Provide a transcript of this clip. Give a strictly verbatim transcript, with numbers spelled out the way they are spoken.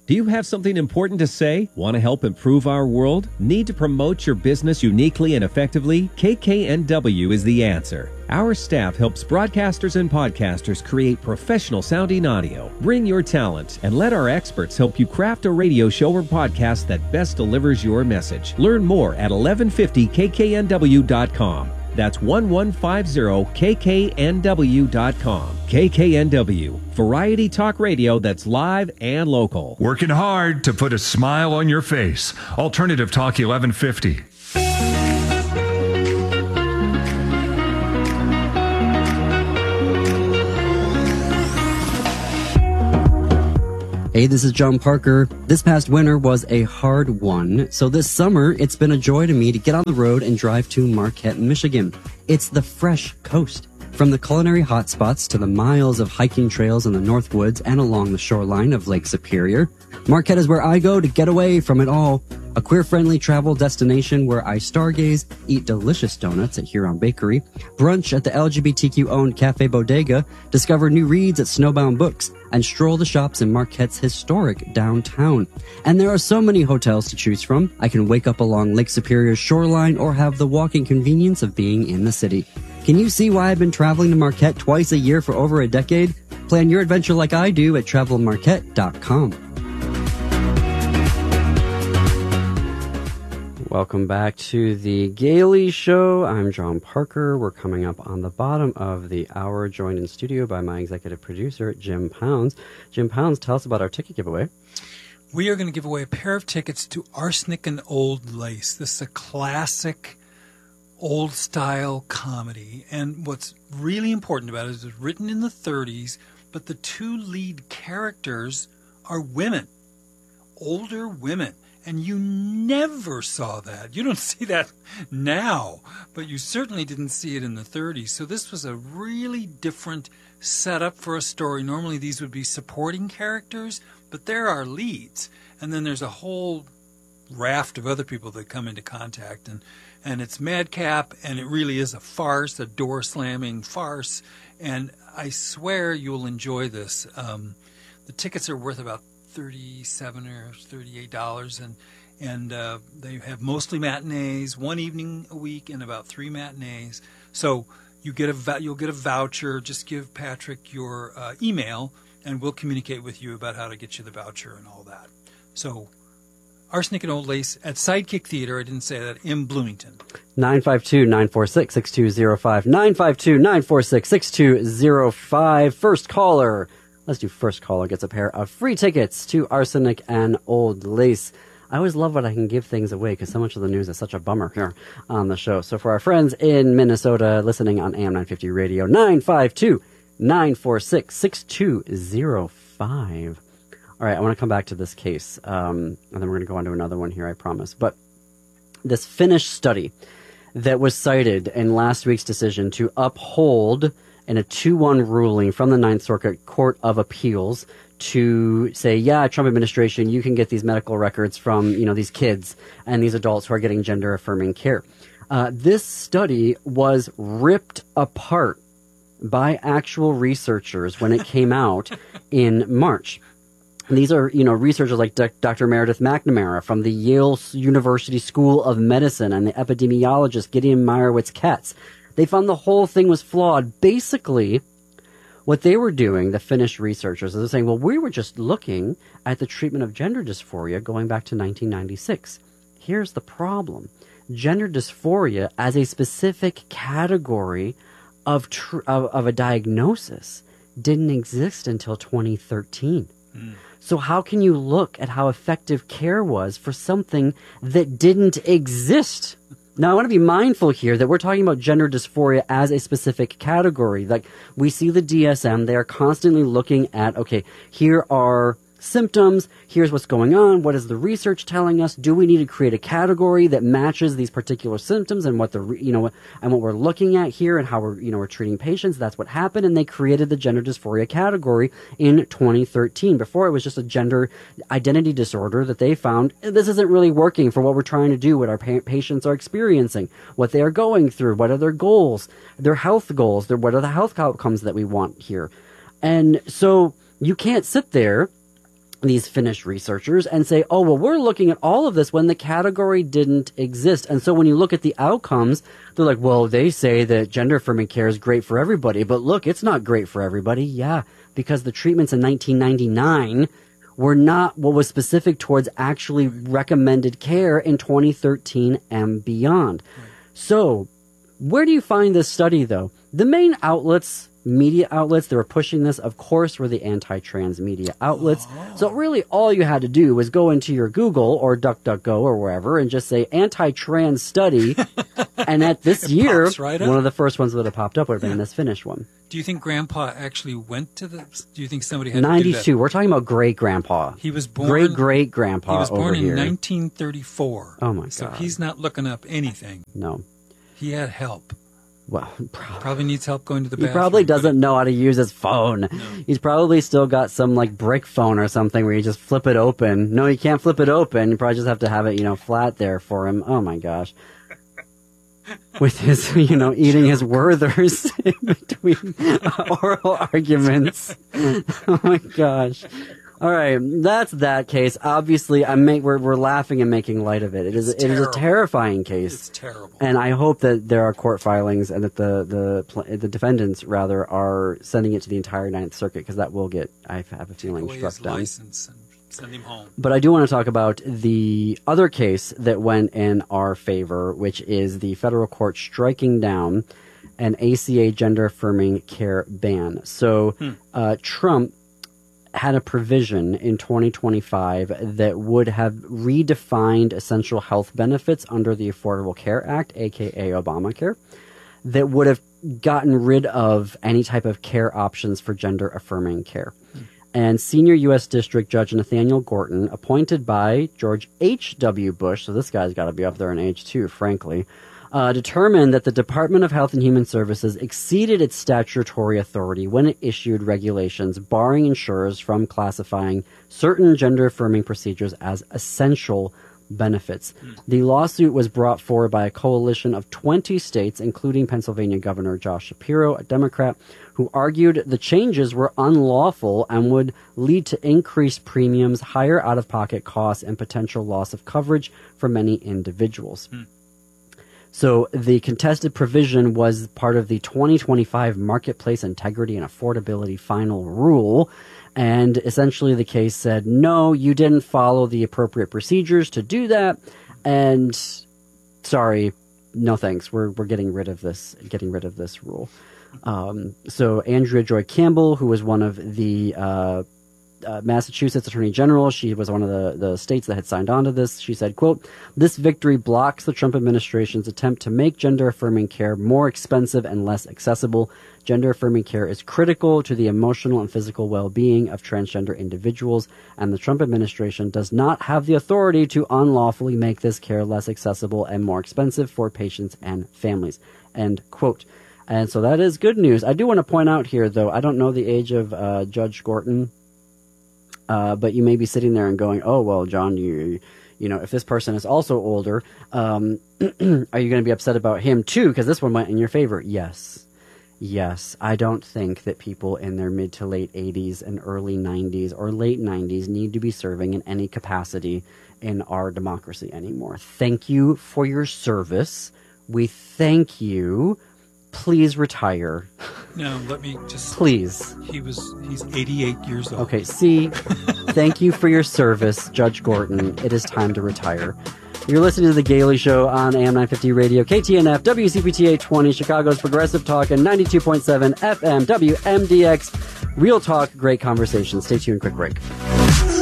Do you have something important to say? Want to help improve our world? Need to promote your business uniquely and effectively? K K N W is the answer. Our staff helps broadcasters and podcasters create professional sounding audio. Bring your talent and let our experts help you craft a radio show or podcast that best delivers your message. Learn more at eleven fifty K K N W dot com. That's eleven fifty K K N W dot com. K K N W, variety talk radio that's live and local. Working hard to put a smile on your face. Alternative Talk eleven fifty. Hey, this is John Parker. This past winter was a hard one, so this summer it's been a joy to me to get on the road and drive to Marquette, Michigan. It's the fresh coast. From the culinary hotspots to the miles of hiking trails in the North Woods and along the shoreline of Lake Superior, Marquette is where I go to get away from it all. A queer-friendly travel destination where I stargaze, eat delicious donuts at Huron Bakery, brunch at the L G B T Q-owned Cafe Bodega, discover new reads at Snowbound Books, and stroll the shops in Marquette's historic downtown. And there are so many hotels to choose from. I can wake up along Lake Superior's shoreline or have the walking convenience of being in the city. Can you see why I've been traveling to Marquette twice a year for over a decade? Plan your adventure like I do at travel marquette dot com. Welcome back to the Gailey Show. I'm John Parker. We're coming up on the bottom of the hour, joined in studio by my executive producer, Jim Pounds. Jim Pounds, tell us about our ticket giveaway. We are going to give away a pair of tickets to Arsenic and Old Lace. This is a classic old-style comedy. And what's really important about it is it's written in the thirties, but the two lead characters are women, older women. And you never saw that. You don't see that now, but you certainly didn't see it in the thirties. So this was a really different setup for a story. Normally these would be supporting characters, but there are leads. And then there's a whole raft of other people that come into contact. And, and it's madcap, and it really is a farce, a door-slamming farce. And I swear you'll enjoy this. Um, the tickets are worth about thirty-seven dollars or thirty-eight dollars, and and uh, they have mostly matinees, one evening a week, and about three matinees. So you get a you'll get a voucher. Just give Patrick your uh, email, and we'll communicate with you about how to get you the voucher and all that. So Arsenic and Old Lace at Sidekick Theater. I didn't say that, in Bloomington. nine five two, nine four six, six two zero five. nine five two, nine four six, six two zero five. First caller. Let's do first caller gets a pair of free tickets to Arsenic and Old Lace. I always love when I can give things away because so much of the news is such a bummer here on the show. So for our friends in Minnesota listening on A M nine fifty Radio, nine five two, nine four six, six two zero five. All right, I want to come back to this case, um, and then we're going to go on to another one here, I promise. But this Finnish study that was cited in last week's decision to uphold in a two one ruling from the Ninth Circuit Court of Appeals to say, yeah, Trump administration, you can get these medical records from, you know, these kids and these adults who are getting gender-affirming care. Uh, this study was ripped apart by actual researchers when it came out in March. And these are, you know, researchers like Doctor Meredith McNamara from the Yale University School of Medicine and the epidemiologist Gideon Meyerowitz-Katz. They found the whole thing was flawed. Basically, what they were doing, the Finnish researchers, is saying, well, we were just looking at the treatment of gender dysphoria going back to nineteen ninety-six. Here's the problem. Gender dysphoria as a specific category of, tr- of, of a diagnosis didn't exist until twenty thirteen. Mm. So how can you look at how effective care was for something that didn't exist? Now, I want to be mindful here that we're talking about gender dysphoria as a specific category. Like, we see the D S M, they are constantly looking at, okay, here are symptoms, here's what's going on, what is the research telling us, do we need to create a category that matches these particular symptoms and what the, you know, and what we're looking at here and how we're, you know, we're treating patients. That's what happened, and they created the gender dysphoria category in twenty thirteen. Before, it was just a gender identity disorder that they found, this isn't really working for what we're trying to do, what our pa- patients are experiencing, what they are going through, what are their goals, their health goals, their, what are the health outcomes that we want here. And so you can't sit there these Finnish researchers and say, oh, well, we're looking at all of this when the category didn't exist. And so when you look at the outcomes, they're like, well, they say that gender affirming care is great for everybody, but look, it's not great for everybody. Yeah, because the treatments in nineteen ninety-nine were not what was specific towards actually recommended care in twenty thirteen and beyond. Right. So where do you find this study, though? The main outlets, media outlets that were pushing this, of course, were the anti-trans media outlets. Oh. So really all you had to do was go into your Google or DuckDuckGo or wherever and just say anti-trans study. And at this it year, right one of the first ones that have popped up would have been yeah. this Finnish one. Do you think Grandpa actually went to the... Do you think somebody had ninety-two. To do that? We're talking about great-grandpa. He was born... Great-great-grandpa He was born over in here. nineteen thirty-four. Oh, my God. So he's not looking up anything. No. He had help. Well, probably, probably needs help going to the he bathroom. He probably doesn't know how to use his phone. No. He's probably still got some, like, brick phone or something where you just flip it open. No, you can't flip it open. You probably just have to have it, you know, flat there for him. Oh, my gosh. With his, you know, eating his Werthers in between oral arguments. Oh, my gosh. All right, that's that case. Obviously, I'm make, we're we're laughing and making light of it. It is it's it terrible. is a terrifying case. It's terrible. And I hope that there are court filings and that the the the defendants rather are sending it to the entire Ninth Circuit, because that will get, I have a feeling, Take away struck his down. License and send him home. But I do want to talk about the other case that went in our favor, which is the federal court striking down an A C A gender affirming care ban. So hmm. uh, Trump had a provision in twenty twenty-five that would have redefined essential health benefits under the Affordable Care Act, aka Obamacare, that would have gotten rid of any type of care options for gender affirming care. Hmm. And senior U S District Judge Nathaniel Gorton, appointed by George H W. Bush, so this guy's got to be up there in age too, frankly, Uh, determined that the Department of Health and Human Services exceeded its statutory authority when it issued regulations barring insurers from classifying certain gender-affirming procedures as essential benefits. Mm. The lawsuit was brought forward by a coalition of twenty states, including Pennsylvania Governor Josh Shapiro, a Democrat, who argued the changes were unlawful and would lead to increased premiums, higher out-of-pocket costs, and potential loss of coverage for many individuals. Mm. So the contested provision was part of the twenty twenty-five Marketplace Integrity and Affordability Final Rule. And essentially the case said, no, you didn't follow the appropriate procedures to do that. And sorry, no thanks. We're we're getting rid of this, getting rid of this rule. Um, so Andrea Joy Campbell, who was one of the uh, Uh, Massachusetts Attorney General, she was one of the, the states that had signed on to this. She said, quote, "This victory blocks the Trump administration's attempt to make gender-affirming care more expensive and less accessible. Gender-affirming care is critical to the emotional and physical well-being of transgender individuals, and the Trump administration does not have the authority to unlawfully make this care less accessible and more expensive for patients and families." End quote. And so that is good news. I do want to point out here, though, I don't know the age of uh, Judge Gorton. Uh, but you may be sitting there and going, oh, well, John, you you know, if this person is also older, um, are you going to be upset about him too? Because this one went in your favor. Yes. Yes. I don't think that people in their mid to late eighties and early nineties or late nineties need to be serving in any capacity in our democracy anymore. Thank you for your service. We thank you. Please retire. No, let me just... Please. He was, he's eighty-eight years old. Okay, see, thank you for your service, Judge Gorton. It is time to retire. You're listening to The Gailey Show on A M nine fifty Radio, K T N F, W C P T eight twenty, Chicago's Progressive Talk, and ninety-two point seven F M, W M D X. Real talk, great conversation. Stay tuned, quick break.